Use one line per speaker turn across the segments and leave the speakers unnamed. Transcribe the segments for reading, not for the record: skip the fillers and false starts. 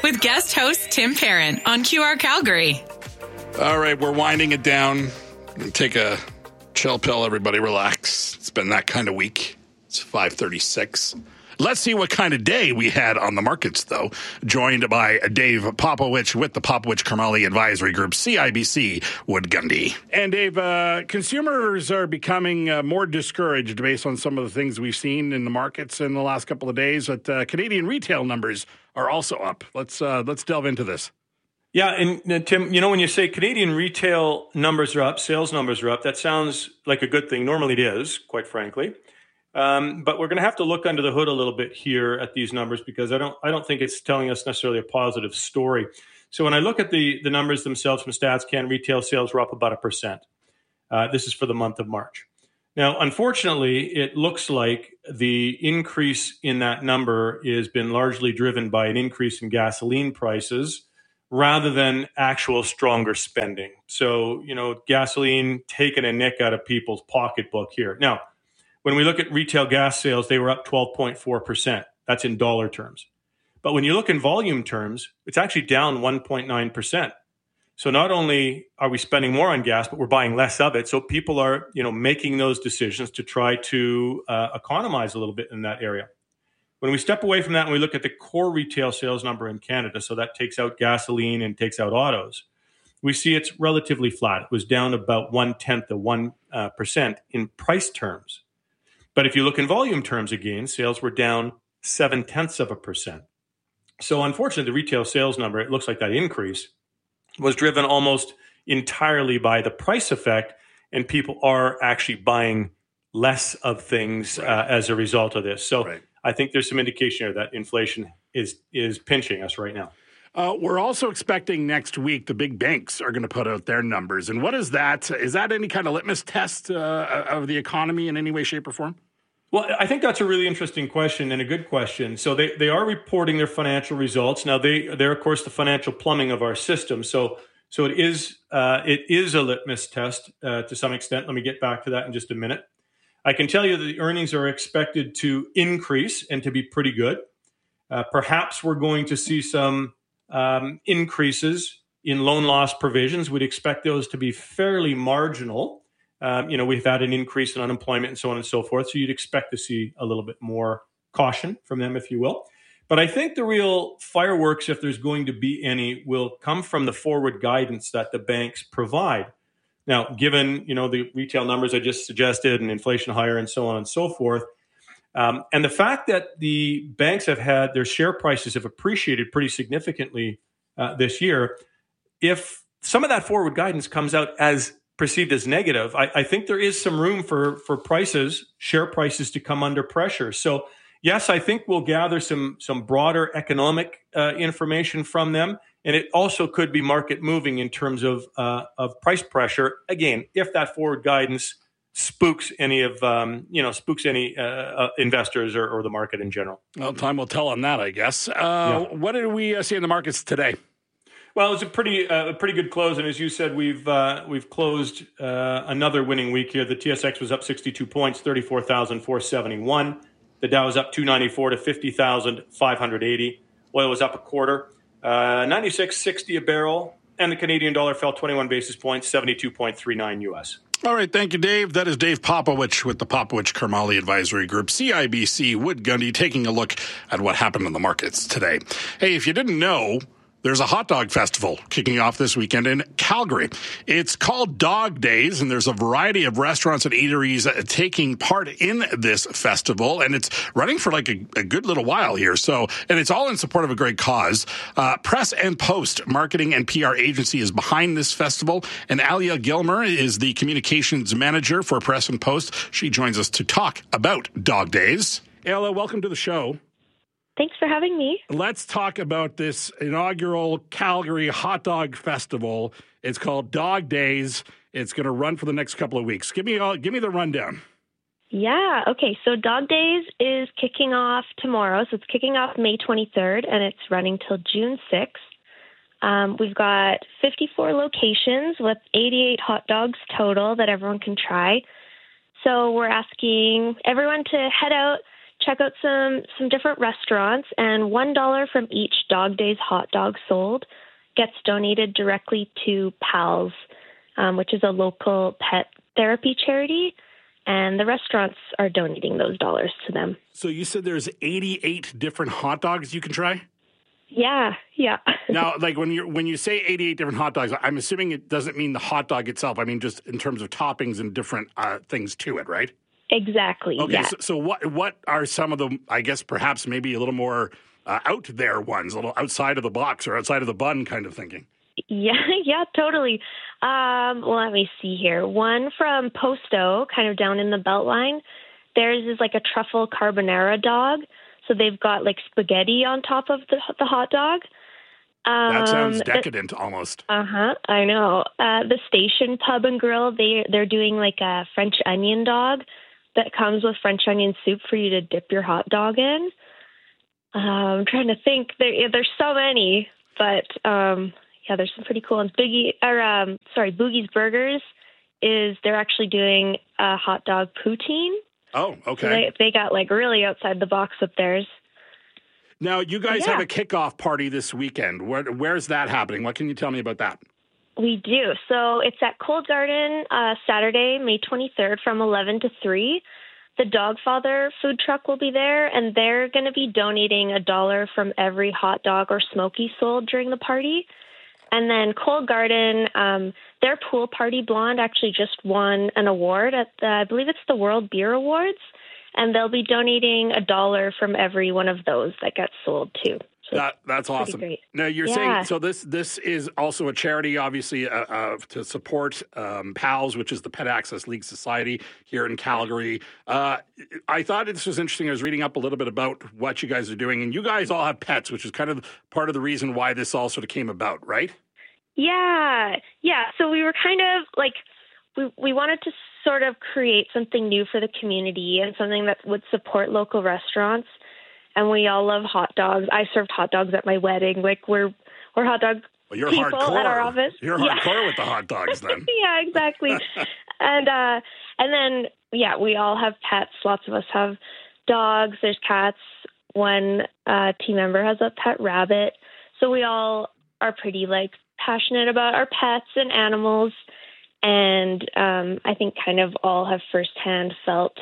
with guest host Tim Perrin on QR Calgary.
All right, we're winding it down. Take a chill pill, everybody. Relax. It's been that kind of week. It's 5:36. Let's see what kind of day we had on the markets, though. Joined by Dave Popowich with the Popowich Karmali Advisory Group, CIBC Wood Gundy. And Dave, consumers are becoming more discouraged based on some of the things we've seen in the markets in the last couple of days. But Canadian retail numbers are also up. Let's delve into this.
Yeah, and Tim, when you say Canadian retail numbers are up, sales numbers are up, that sounds like a good thing. Normally it is, quite frankly. But we're going to have to look under the hood a little bit here at these numbers because I don't think it's telling us necessarily a positive story. So when I look at the numbers themselves from StatsCan, retail sales were up about 1%. This is for the month of March. Now, unfortunately, it looks like the increase in that number has been largely driven by an increase in gasoline prices rather than actual stronger spending. So, gasoline taking a nick out of people's pocketbook here. Now, when we look at retail gas sales, they were up 12.4%. That's in dollar terms. But when you look in volume terms, it's actually down 1.9%. So not only are we spending more on gas, but we're buying less of it. So people are, making those decisions to try to economize a little bit in that area. When we step away from that and we look at the core retail sales number in Canada, so that takes out gasoline and takes out autos, we see it's relatively flat. It was down about 0.1% in price terms. But if you look in volume terms again, sales were down 0.7%. So unfortunately, the retail sales number, it looks like that increase was driven almost entirely by the price effect, and people are actually buying less of things as a result of this. So I think there's some indication here that inflation is pinching us right now.
We're also expecting next week the big banks are going to put out their numbers. And what is that? Is that any kind of litmus test of the economy in any way, shape, or form?
Well, I think that's a really interesting question and a good question. So they are reporting their financial results. Now, they're, of course, the financial plumbing of our system. So it is a litmus test to some extent. Let me get back to that in just a minute. I can tell you that the earnings are expected to increase and to be pretty good. Perhaps we're going to see some increases in loan loss provisions. We'd expect those to be fairly marginal. We've had an increase in unemployment and so on and so forth. So you'd expect to see a little bit more caution from them, if you will. But I think the real fireworks, if there's going to be any, will come from the forward guidance that the banks provide. Now, given, the retail numbers I just suggested and inflation higher and so on and so forth, and the fact that the banks have had their share prices have appreciated pretty significantly this year, if some of that forward guidance comes out as perceived as negative, I think there is some room for share prices to come under pressure. So yes, I think we'll gather some broader economic information from them. And it also could be market moving in terms of price pressure. Again, if that forward guidance spooks any investors or the market in general.
Well, time will tell on that, I guess. What did we see in the markets today?
Well, it was a pretty good close, and as you said, we've closed another winning week here. The TSX was up 62 points, 34,471. The Dow was up 294 to 50,580. Oil was up a quarter, 96.60 a barrel, and the Canadian dollar fell 21 basis points, 72.39 US.
All right, thank you, Dave. That is Dave Popowich with the Popowich Karmali Advisory Group, CIBC Wood Gundy, taking a look at what happened in the markets today. Hey, if you didn't know, there's a hot dog festival kicking off this weekend in Calgary. It's called Dog Days, and there's a variety of restaurants and eateries taking part in this festival, and it's running for like a good little while here. And it's all in support of a great cause. Press and Post Marketing and PR Agency is behind this festival, and Alia Gilmer is the communications manager for Press and Post. She joins us to talk about Dog Days. Alia, welcome to the show.
Thanks for having me.
Let's talk about this inaugural Calgary Hot Dog Festival. It's called Dog Days. It's going to run for the next couple of weeks. Give me the rundown.
Yeah. Okay. So Dog Days is kicking off tomorrow. So it's kicking off May 23rd, and it's running till June 6th. We've got 54 locations with 88 hot dogs total that everyone can try. So we're asking everyone to head out, check out some different restaurants, and $1 from each Dog Days hot dog sold gets donated directly to PALS, which is a local pet therapy charity, and the restaurants are donating those dollars to them.
So you said there's 88 different hot dogs you can try?
Yeah.
Now, like when you say 88 different hot dogs, I'm assuming it doesn't mean the hot dog itself. I mean, just in terms of toppings and different things to it, right?
Exactly.
Okay.
Yeah.
So what are some of the, I guess perhaps maybe a little more out there ones, a little outside of the box or outside of the bun kind of thinking?
Yeah, totally. Well, let me see here. One from Posto, kind of down in the Beltline. Theirs is like a truffle carbonara dog. So they've got like spaghetti on top of the hot dog.
That sounds decadent almost.
I know. The Station Pub and Grill, they're doing like a French onion dog that comes with French onion soup for you to dip your hot dog in. I'm trying to think. There's so many, but yeah, there's some pretty cool ones. Boogie's Burgers they're actually doing a hot dog poutine.
Oh, okay.
So they got like really outside the box with theirs.
Now, you guys have a kickoff party this weekend. Where's that happening? What can you tell me about that?
We do. So it's at Cold Garden Saturday, May 23rd from 11 to 3. The Dogfather food truck will be there, and they're going to be donating $1 from every hot dog or smoky sold during the party. And then Cold Garden, their pool party blonde actually just won an award at I believe it's the World Beer Awards, and they'll be donating $1 from every one of those that gets sold too. So
that's awesome.
Great.
Now you're saying, so this is also a charity, obviously, to support PALS, which is the Pet Access League Society here in Calgary. I thought this was interesting. I was reading up a little bit about what you guys are doing, and you guys all have pets, which is kind of part of the reason why this all sort of came about, right?
Yeah. So we were kind of like, we wanted to sort of create something new for the community and something that would support local restaurants. And we all love hot dogs. I served hot dogs at my wedding. Like we're hot dog
you're
people
hardcore
at our office.
You're hardcore with the hot dogs then.
Yeah, exactly. and then we all have pets. Lots of us have dogs. There's cats. One team member has a pet rabbit. So we all are pretty like passionate about our pets and animals. And I think kind of all have firsthand felt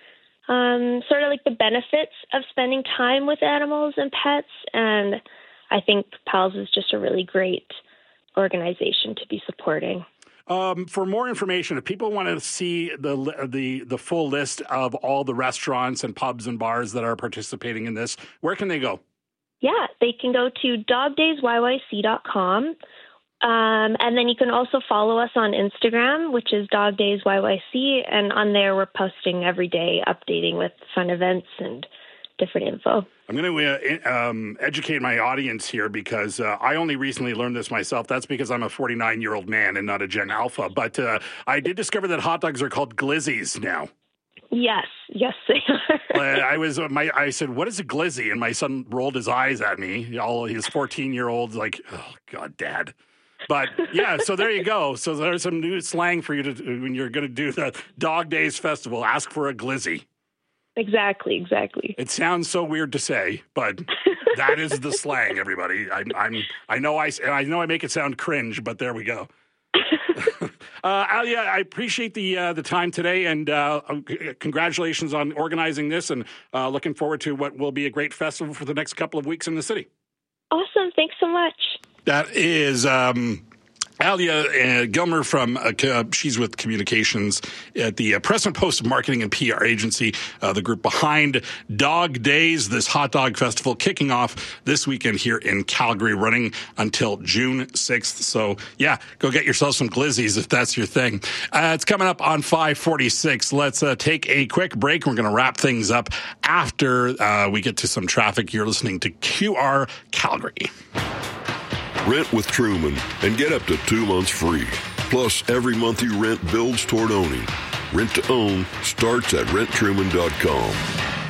sort of like the benefits of spending time with animals and pets. And I think PALS is just a really great organization to be supporting.
For more information, if people want to see the full list of all the restaurants and pubs and bars that are participating in this, where can they go? Yeah,
they can go to dogdaysyyc.com. And then you can also follow us on Instagram, which is Dog Days YYC. And on there, we're posting every day, updating with fun events and different info.
I'm going to educate my audience here because I only recently learned this myself. That's because I'm a 49-year-old man and not a Gen Alpha. But I did discover that hot dogs are called glizzies now.
Yes, they are.
I said, "What is a glizzy?" And my son rolled his eyes at me. All his 14-year-olds, like, "Oh God, Dad." But yeah, so there you go. So there's some new slang for you to when you're going to do the Dog Days Festival. Ask for a glizzy.
Exactly.
It sounds so weird to say, but that is the slang. Everybody, I know I make it sound cringe, but there we go. Alia, I appreciate the time today, and congratulations on organizing this, and looking forward to what will be a great festival for the next couple of weeks in the city. Awesome. Thanks so much. That is Alia Gilmer from, she's with communications at the Press Post Marketing and PR Agency, the group behind Dog Days, this hot dog festival kicking off this weekend here in Calgary, running until June 6th. So, yeah, go get yourself some glizzies if that's your thing. It's coming up on 5:46. Let's take a quick break. We're going to wrap things up after we get to some traffic. You're listening to QR Calgary.
Rent with Truman and get up to 2 months free. Plus, every month you rent builds toward owning. Rent to own starts at renttruman.com.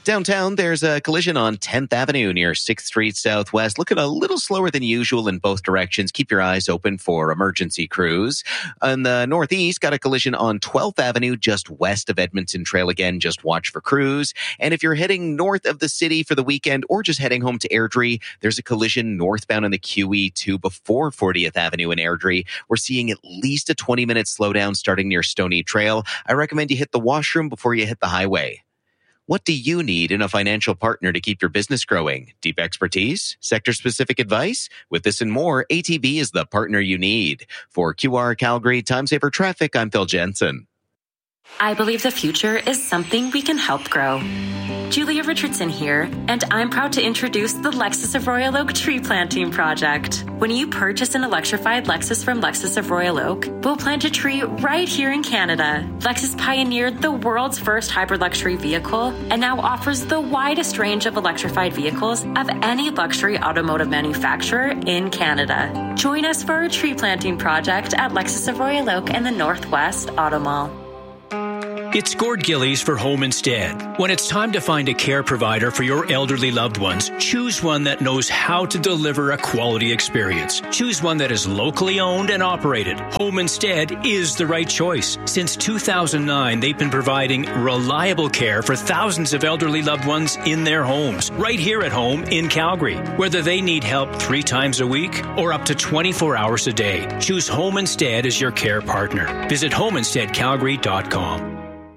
Downtown, there's a collision on 10th Avenue near 6th Street Southwest. Looking a little slower than usual in both directions. Keep your eyes open for emergency crews. On the northeast, got a collision on 12th Avenue just west of Edmonton Trail. Again, just watch for crews. And if you're heading north of the city for the weekend or just heading home to Airdrie, there's a collision northbound on the QE2 before 40th Avenue in Airdrie. We're seeing at least a 20-minute slowdown starting near Stony Trail. I recommend you hit the washroom before you hit the highway. What do you need in a financial partner to keep your business growing? Deep expertise? Sector-specific advice? With this and more, ATB is the partner you need. For QR Calgary Time Saver Traffic, I'm Phil Jensen.
I believe the future is something we can help grow. Julia Richardson here, and I'm proud to introduce the Lexus of Royal Oak Tree Planting Project. When you purchase an electrified Lexus from Lexus of Royal Oak, we'll plant a tree right here in Canada. Lexus pioneered the world's first hybrid luxury vehicle and now offers the widest range of electrified vehicles of any luxury automotive manufacturer in Canada. Join us for our tree planting project at Lexus of Royal Oak and the Northwest Auto Mall.
It's Gord Gillies for Home Instead. When it's time to find a care provider for your elderly loved ones, choose one that knows how to deliver a quality experience. Choose one that is locally owned and operated. Home Instead is the right choice. Since 2009, they've been providing reliable care for thousands of elderly loved ones in their homes, right here at home in Calgary. Whether they need help 3 times a week or up to 24 hours a day, choose Home Instead as your care partner. Visit homeinsteadcalgary.com.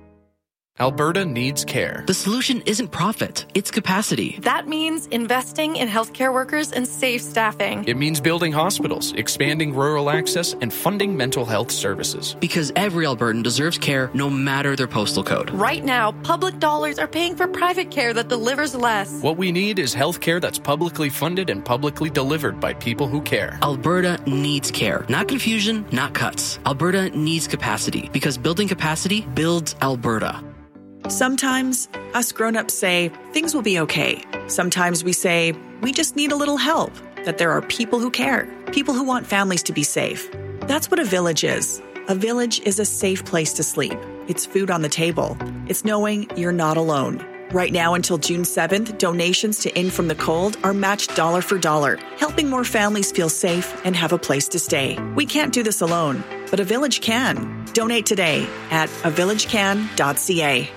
Alberta needs care.
The solution isn't profit, it's capacity.
That means investing in healthcare workers and safe staffing.
It means building hospitals, expanding rural access, and funding mental health services.
Because every Albertan deserves care no matter their postal code.
Right now, public dollars are paying for private care that delivers less.
What we need is healthcare that's publicly funded and publicly delivered by people who care.
Alberta needs care. Not confusion, not cuts. Alberta needs capacity because building capacity builds Alberta.
Sometimes us grown-ups say things will be okay. Sometimes we say we just need a little help, that there are people who care, people who want families to be safe. That's what a village is. A village is a safe place to sleep. It's food on the table. It's knowing you're not alone. Right now until June 7th, donations to In From the Cold are matched dollar for dollar, helping more families feel safe and have a place to stay. We can't do this alone, but a village can. Donate today at avillagecan.ca.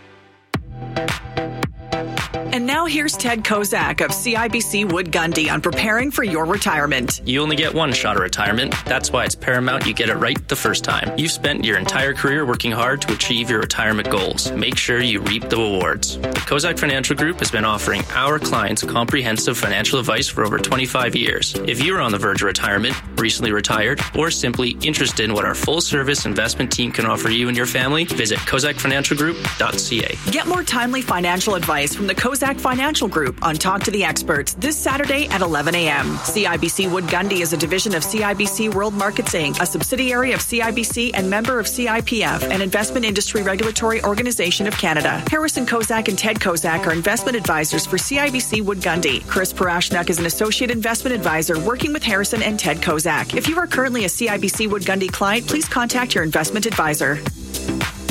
And now here's Ted Kozak of CIBC Wood Gundy on preparing for your retirement.
You only get one shot at retirement. That's why it's paramount you get it right the first time. You've spent your entire career working hard to achieve your retirement goals. Make sure you reap the rewards. The Kozak Financial Group has been offering our clients comprehensive financial advice for over 25 years. If you're on the verge of retirement, recently retired, or simply interested in what our full-service investment team can offer you and your family, visit kozakfinancialgroup.ca.
Get more timely financial advice from the Kozak Financial Group on Talk to the Experts this Saturday at 11 a.m. CIBC Wood Gundy is a division of CIBC World Markets Inc., a subsidiary of CIBC and member of CIPF, an investment industry regulatory organization of Canada. Harrison Kozak and Ted Kozak are investment advisors for CIBC Wood Gundy. Chris Parashnak is an associate investment advisor working with Harrison and Ted Kozak. If you are currently a CIBC Wood Gundy client, please contact your investment advisor.